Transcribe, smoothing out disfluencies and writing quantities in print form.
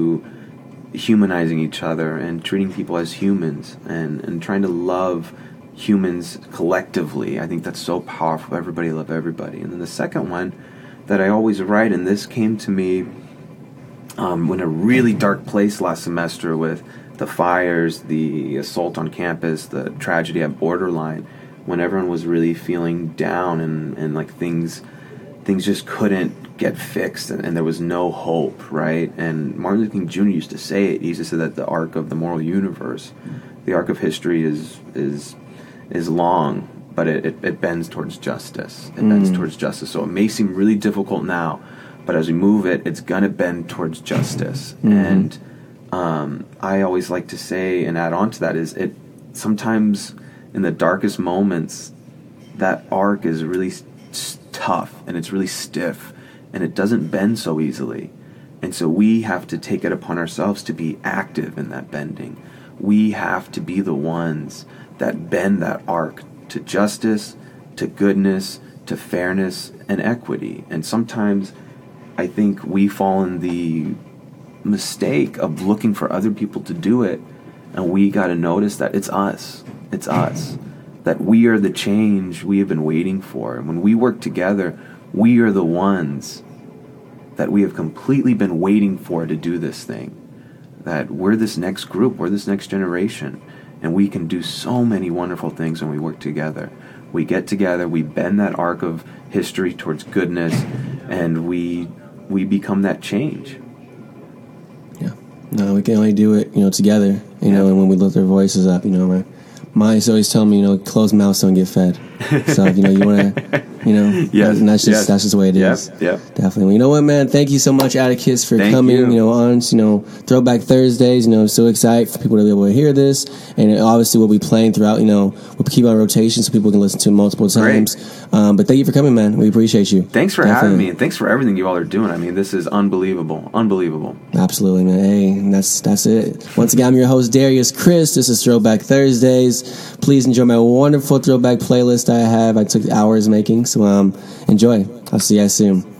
to humanizing each other and treating people as humans and trying to love humans collectively. I think that's so powerful. Everybody love everybody. And then the second one that I always write, and this came to me in a really dark place last semester with the fires, the assault on campus, the tragedy at Borderline, when everyone was really feeling down and like things just couldn't get fixed and there was no hope, right? And Martin Luther King Jr. used to say it. He used to say that the arc of the moral universe, the arc of history is long, but it bends towards justice. It bends towards justice. So it may seem really difficult now, but as we move it, it's going to bend towards justice. And I always like to say and add on to that is it sometimes in the darkest moments, that arc is really tough and it's really stiff and it doesn't bend so easily. And so we have to take it upon ourselves to be active in that bending. We have to be the ones that bend that arc to justice, to goodness, to fairness, and equity. And sometimes I think we fall in the mistake of looking for other people to do it, and we got to notice that it's us. It's us. That we are the change we have been waiting for. And when we work together, we are the ones that we have completely been waiting for to do this thing. That we're this next group, we're this next generation, and we can do so many wonderful things when we work together. We get together, we bend that arc of history towards goodness, and we become that change. Yeah. No, we can only do it, together, and when we lift our voices up, my mind's always telling me, closed mouths don't get fed. So, you want to, yes, and that's just the way it is. Yep. Definitely. Well, you know what, man? Thank you so much, Atticus, for coming, on, Throwback Thursdays. So excited for people to be able to hear this. And obviously we'll be playing throughout, we'll keep on rotation so people can listen to it multiple times. But thank you for coming, man. We appreciate you. Thanks for having me, and thanks for everything you all are doing. I mean, this is unbelievable. Unbelievable. Absolutely, man. Hey, that's it. Once again, I'm your host, Darius Chris. This is Throwback Thursdays. Please enjoy my wonderful throwback playlist I have. I took hours making, so enjoy. I'll see you guys soon.